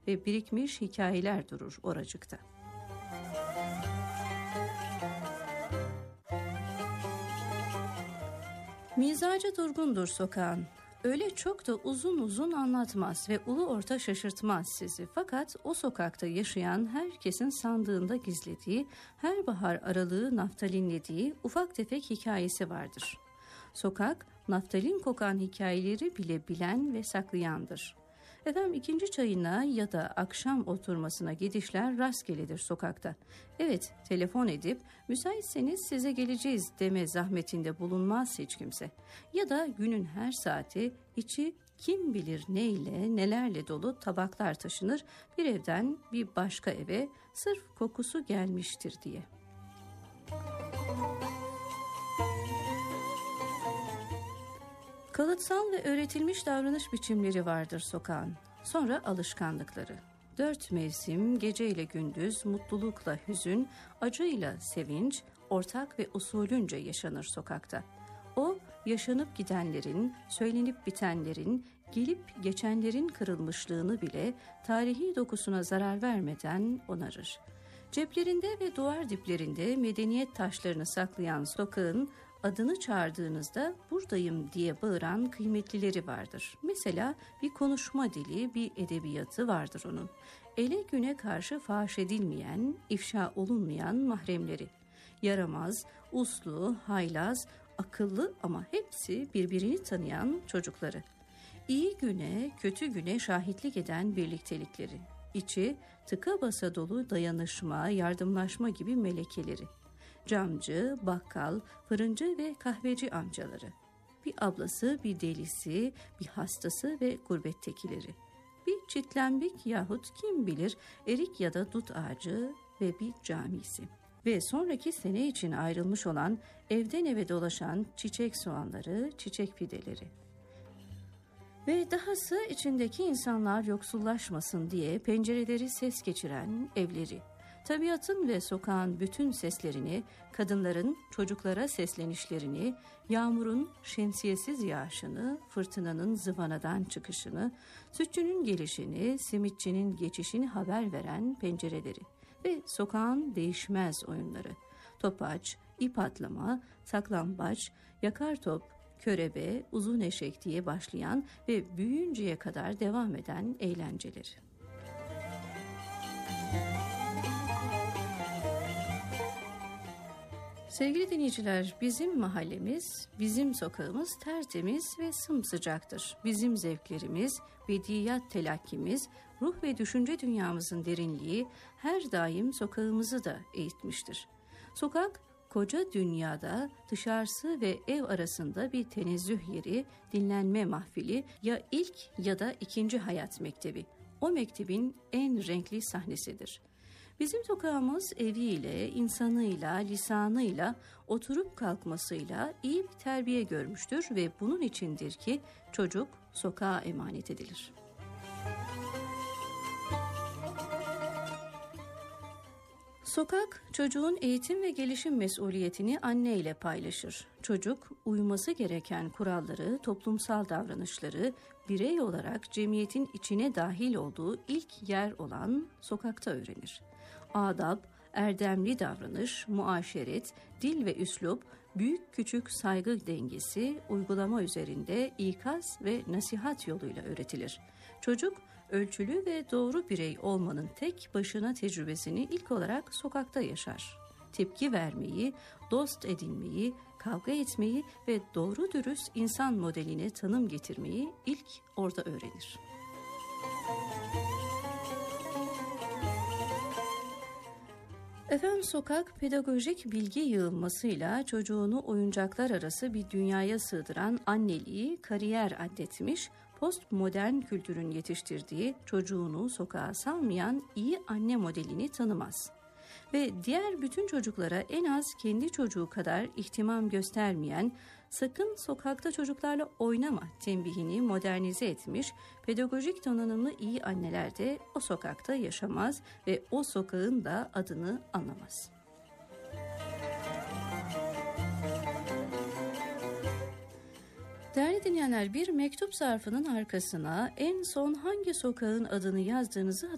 ve birikmiş hikayeler durur oracıkta. Mizacı durgundur sokağın. Öyle çok da uzun uzun anlatmaz ve ulu orta şaşırtmaz sizi. Fakat o sokakta yaşayan herkesin sandığında gizlediği, her bahar aralığı naftalinlediği ufak tefek hikayesi vardır. Sokak, naftalin kokan hikayeleri bile bilen ve saklayandır. Efendim, ikinci çayına ya da akşam oturmasına gidişler rastgeledir sokakta. Evet, telefon edip müsaitseniz size geleceğiz deme zahmetinde bulunmaz hiç kimse. Ya da günün her saati içi kim bilir neyle nelerle dolu tabaklar taşınır bir evden bir başka eve sırf kokusu gelmiştir diye. Kalıtsal ve öğretilmiş davranış biçimleri vardır sokağın. Sonra alışkanlıkları. 4 mevsim, geceyle gündüz, mutlulukla hüzün, acıyla sevinç, ortak ve usulünce yaşanır sokakta. O, yaşanıp gidenlerin, söylenip bitenlerin, gelip geçenlerin kırılmışlığını bile tarihi dokusuna zarar vermeden onarır. Ceplerinde ve duvar diplerinde medeniyet taşlarını saklayan sokağın adını çağırdığınızda buradayım diye bağıran kıymetlileri vardır. Mesela bir konuşma dili, bir edebiyatı vardır onun. Ele güne karşı fahiş edilmeyen, ifşa olunmayan mahremleri. Yaramaz, uslu, haylaz, akıllı ama hepsi birbirini tanıyan çocukları. İyi güne, kötü güne şahitlik eden birliktelikleri. İçi tıka basa dolu dayanışma, yardımlaşma gibi melekeleri. Camcı, bakkal, fırıncı ve kahveci amcaları. Bir ablası, bir delisi, bir hastası ve gurbettekileri. Bir çitlembik yahut kim bilir erik ya da dut ağacı ve bir camisi. Ve sonraki sene için ayrılmış olan evden eve dolaşan çiçek soğanları, çiçek fideleri. Ve dahası içindeki insanlar yoksullaşmasın diye pencereleri ses geçiren evleri. Tabiatın ve sokağın bütün seslerini, kadınların çocuklara seslenişlerini, yağmurun şemsiyesiz yağışını, fırtınanın zıvanadan çıkışını, sütçünün gelişini, simitçinin geçişini haber veren pencereleri ve sokağın değişmez oyunları. Topaç, ip atlama, saklambaç, yakar top, körebe, uzun eşek diye başlayan ve büyüyünceye kadar devam eden eğlenceleri. Sevgili dinleyiciler, bizim mahallemiz, bizim sokağımız tertemiz ve sımsıcaktır. Bizim zevklerimiz, bediyat telakkimiz, ruh ve düşünce dünyamızın derinliği her daim sokağımızı da eğitmiştir. Sokak, koca dünyada dışarısı ve ev arasında bir tenezzüh yeri, dinlenme mahfili, ya ilk ya da ikinci hayat mektebi. O mektebin en renkli sahnesidir. Bizim sokağımız eviyle, insanıyla, lisanıyla, oturup kalkmasıyla iyi bir terbiye görmüştür ve bunun içindir ki çocuk sokağa emanet edilir. Sokak, çocuğun eğitim ve gelişim mesuliyetini anne ile paylaşır. Çocuk, uyması gereken kuralları, toplumsal davranışları, birey olarak cemiyetin içine dahil olduğu ilk yer olan sokakta öğrenir. Adab, erdemli davranış, muaşeret, dil ve üslup, büyük küçük saygı dengesi, uygulama üzerinde ikaz ve nasihat yoluyla öğretilir. Çocuk, ölçülü ve doğru birey olmanın tek başına tecrübesini ilk olarak sokakta yaşar. Tepki vermeyi, dost edinmeyi, kavga etmeyi ve doğru dürüst insan modeline tanım getirmeyi ilk orada öğrenir. Efendim, sokak pedagojik bilgi yığılmasıyla çocuğunu oyuncaklar arası bir dünyaya sığdıran anneliği kariyer addetmiş, postmodern kültürün yetiştirdiği çocuğunu sokağa salmayan iyi anne modelini tanımaz. Ve diğer bütün çocuklara en az kendi çocuğu kadar ihtimam göstermeyen, sakın sokakta çocuklarla oynama tembihini modernize etmiş, pedagojik donanımlı iyi anneler de o sokakta yaşamaz ve o sokağın da adını anlamaz. Değerli dinleyenler, bir mektup zarfının arkasına en son hangi sokağın adını yazdığınızı